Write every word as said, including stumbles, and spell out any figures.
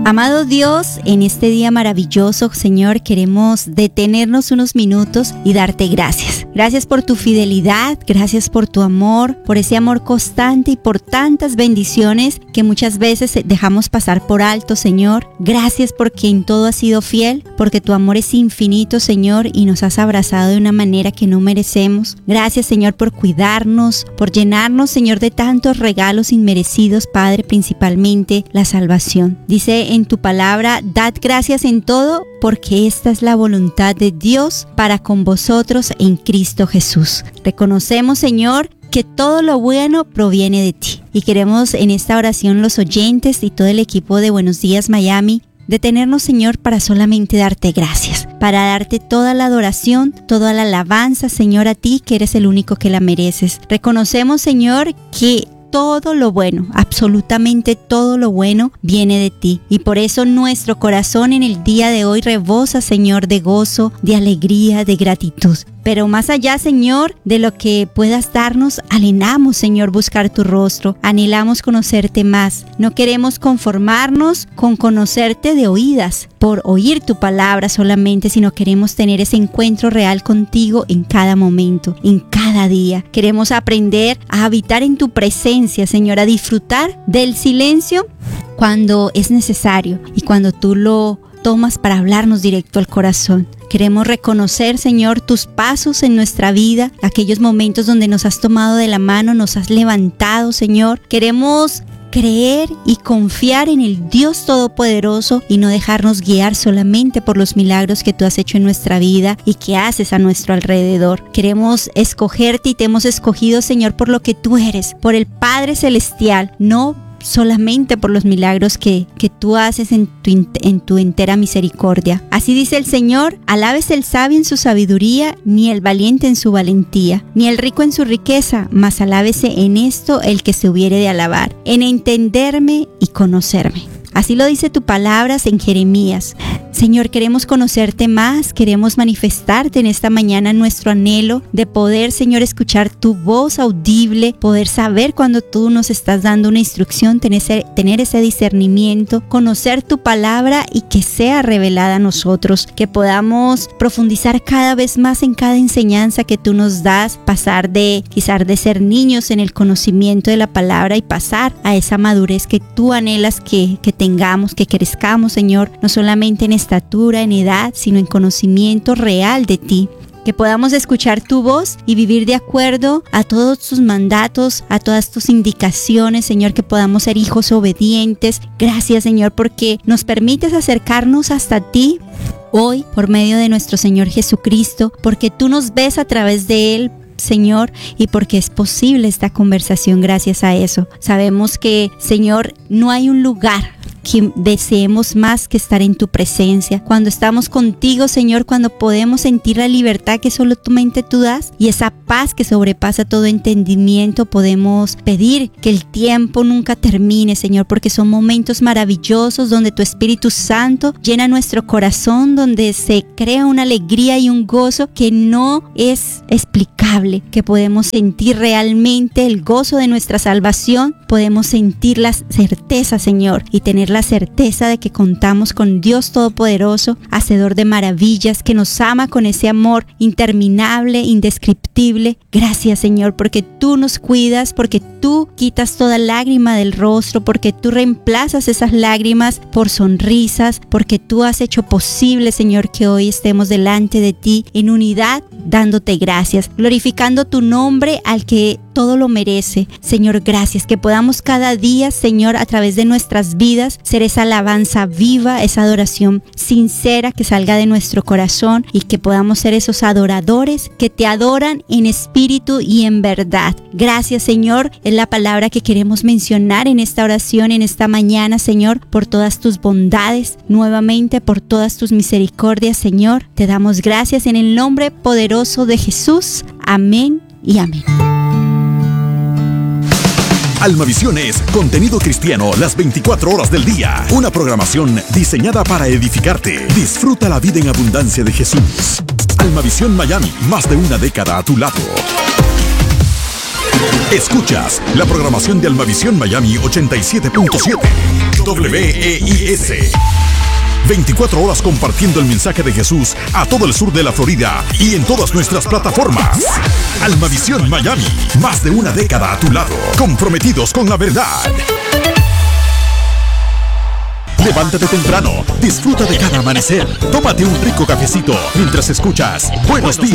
Amado Dios, en este día maravilloso, Señor, queremos detenernos unos minutos y darte gracias. Gracias por tu fidelidad, gracias por tu amor, por ese amor constante y por tantas bendiciones que muchas veces dejamos pasar por alto, Señor. Gracias porque en todo has sido fiel, porque tu amor es infinito, Señor, y nos has abrazado de una manera que no merecemos. Gracias, Señor, por cuidarnos, por llenarnos, Señor, de tantos regalos inmerecidos, Padre, principalmente la salvación. Dice en tu palabra, dad gracias en todo, porque esta es la voluntad de Dios para con vosotros en Cristo Jesús. Reconocemos, Señor, que todo lo bueno proviene de ti. Y queremos en esta oración los oyentes y todo el equipo de Buenos Días Miami detenernos, Señor, para solamente darte gracias, para darte toda la adoración, toda la alabanza, Señor, a ti que eres el único que la mereces. Reconocemos, Señor, que todo lo bueno, absolutamente todo lo bueno viene de ti. Y por eso nuestro corazón en el día de hoy rebosa, Señor, de gozo, de alegría, de gratitud. Pero más allá, Señor, de lo que puedas darnos, anhelamos, Señor, buscar tu rostro. Anhelamos conocerte más. No queremos conformarnos con conocerte de oídas, por oír tu palabra solamente, sino queremos tener ese encuentro real contigo en cada momento, en cada día. Queremos aprender a habitar en tu presencia, Señor, a disfrutar del silencio cuando es necesario y cuando tú lo tomas para hablarnos directo al corazón. Queremos reconocer, Señor, tus pasos en nuestra vida, aquellos momentos donde nos has tomado de la mano, nos has levantado, Señor. Queremos creer y confiar en el Dios Todopoderoso y no dejarnos guiar solamente por los milagros que tú has hecho en nuestra vida y que haces a nuestro alrededor. Queremos escogerte y te hemos escogido, Señor, por lo que tú eres, por el Padre Celestial, no solamente por los milagros que, que tú haces en tu, en tu entera misericordia. Así dice el Señor: alabes el sabio en su sabiduría, ni el valiente en su valentía, ni el rico en su riqueza, mas alábese en esto el que se hubiere de alabar, en entenderme y conocerme. Así lo dice tu palabra en Jeremías. Señor, queremos conocerte más, queremos manifestarte en esta mañana nuestro anhelo de poder, Señor, escuchar tu voz audible, poder saber cuando tú nos estás dando una instrucción, tener ese, tener ese discernimiento, conocer tu palabra y que sea revelada a nosotros, que podamos profundizar cada vez más en cada enseñanza que tú nos das, pasar de quizás de ser niños en el conocimiento de la palabra y pasar a esa madurez que tú anhelas que, que tengamos, que crezcamos, Señor, no solamente en estatura, en edad, sino en conocimiento real de ti. Que podamos escuchar tu voz y vivir de acuerdo a todos tus mandatos, a todas tus indicaciones, Señor, que podamos ser hijos obedientes. Gracias, Señor, porque nos permites acercarnos hasta ti hoy por medio de nuestro Señor Jesucristo, porque tú nos ves a través de Él, Señor, y porque es posible esta conversación gracias a eso. Sabemos que, Señor, no hay un lugar que deseemos más que estar en tu presencia. Cuando estamos contigo, Señor, cuando podemos sentir la libertad que solo tu mente tú das y esa paz que sobrepasa todo entendimiento, podemos pedir que el tiempo nunca termine, Señor, porque son momentos maravillosos donde tu Espíritu Santo llena nuestro corazón, donde se crea una alegría y un gozo que no es explicable, que podemos sentir realmente el gozo de nuestra salvación, podemos sentir la certeza, Señor, y tener la certeza de que contamos con Dios Todopoderoso, hacedor de maravillas, que nos ama con ese amor interminable, indescriptible. Gracias, Señor, porque tú nos cuidas, porque tú quitas toda lágrima del rostro, porque tú reemplazas esas lágrimas por sonrisas, porque tú has hecho posible, Señor, que hoy estemos delante de ti en unidad, dándote gracias, glorificando tu nombre al que todo lo merece. Señor, gracias, que podamos cada día, Señor, a través de nuestras vidas, ser esa alabanza viva, esa adoración sincera que salga de nuestro corazón y que podamos ser esos adoradores que te adoran en espíritu y en verdad. Gracias, Señor, es la palabra que queremos mencionar en esta oración, en esta mañana, Señor, por todas tus bondades, nuevamente por todas tus misericordias, Señor. Te damos gracias en el nombre poderoso de Jesús. Amén y amén. Almavisión es contenido cristiano las veinticuatro horas del día. Una programación diseñada para edificarte. Disfruta la vida en abundancia de Jesús. Almavisión Miami, más de una década a tu lado. Escuchas la programación de Almavisión Miami ochenta y siete punto siete. W E I S. veinticuatro horas compartiendo el mensaje de Jesús a todo el sur de la Florida y en todas nuestras plataformas. Almavisión Miami, más de una década a tu lado, comprometidos con la verdad. Levántate temprano, disfruta de cada amanecer, tómate un rico cafecito mientras escuchas Buenos Días